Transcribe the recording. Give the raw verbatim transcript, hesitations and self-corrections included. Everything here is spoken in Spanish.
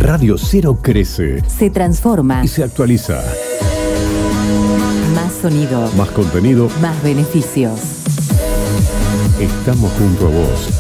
Radio Cero crece, se transforma y se actualiza. Más sonido, Más contenido. más beneficios. Estamos junto a vos.